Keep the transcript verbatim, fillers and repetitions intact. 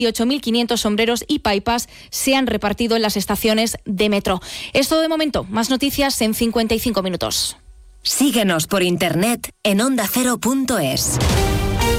ocho mil quinientos sombreros y paipas se han repartido en las estaciones de metro. Es todo de momento. Más noticias en cincuenta y cinco minutos. Síguenos por internet en onda cero punto es.